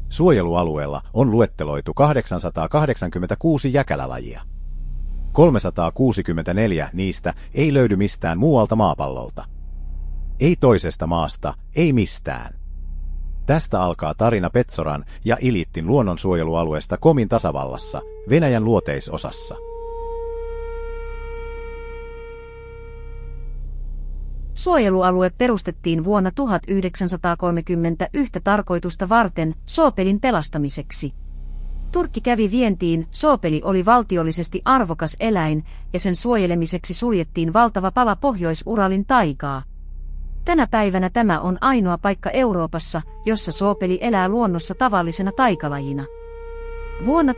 Suojelualueella on luetteloitu 886 jäkälälajia. 364 niistä ei löydy mistään muualta maapallolta. Ei toisesta maasta, ei mistään. Tästä alkaa tarina Petsoran ja Ilittin luonnonsuojelualueesta Komin tasavallassa, Venäjän luoteisosassa. Suojelualue perustettiin vuonna 1930 yhtä tarkoitusta varten, soopelin pelastamiseksi. Turkki kävi vientiin, soopeli oli valtiollisesti arvokas eläin ja sen suojelemiseksi suljettiin valtava pala Pohjois-Uralin taigaa. Tänä päivänä tämä on ainoa paikka Euroopassa, jossa soopeli elää luonnossa tavallisena taikalajina. Vuonna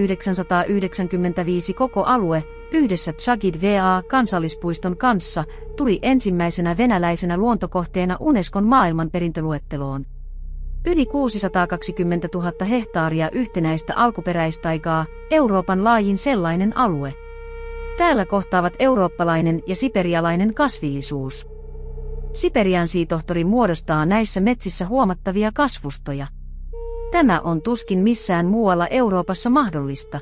1995 koko alue, yhdessä Tšagid-VA-kansallispuiston kanssa, tuli ensimmäisenä venäläisenä luontokohteena Unescon maailmanperintöluetteloon. Yli 620 000 hehtaaria yhtenäistä alkuperäistaigaa, Euroopan laajin sellainen alue. Täällä kohtaavat eurooppalainen ja siperialainen kasvillisuus. Siperiansiitohtori muodostaa näissä metsissä huomattavia kasvustoja. Tämä on tuskin missään muualla Euroopassa mahdollista.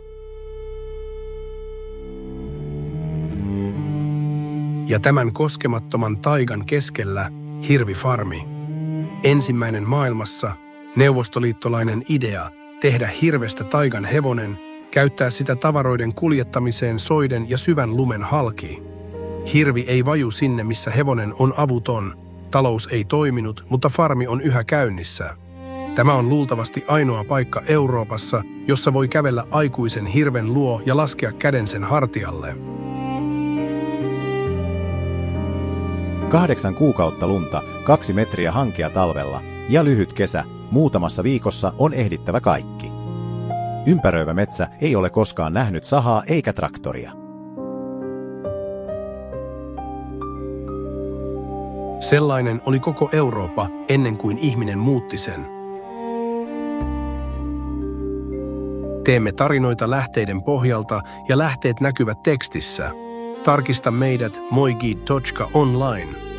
Ja tämän koskemattoman taigan keskellä hirvifarmi. Ensimmäinen maailmassa neuvostoliittolainen idea tehdä hirvestä taigan hevonen, käyttää sitä tavaroiden kuljettamiseen soiden ja syvän lumen halki. Hirvi ei vaju sinne, missä hevonen on avuton. Talous ei toiminut, mutta farmi on yhä käynnissä. Tämä on luultavasti ainoa paikka Euroopassa, jossa voi kävellä aikuisen hirven luo ja laskea käden sen hartialle. 8 kuukautta lunta, 2 metriä hankea talvella ja lyhyt kesä, muutamassa viikossa on ehdittävä kaikki. Ympäröivä metsä ei ole koskaan nähnyt sahaa eikä traktoria. Sellainen oli koko Eurooppa ennen kuin ihminen muutti sen. Teemme tarinoita lähteiden pohjalta ja lähteet näkyvät tekstissä. Tarkista meidät moigi.online.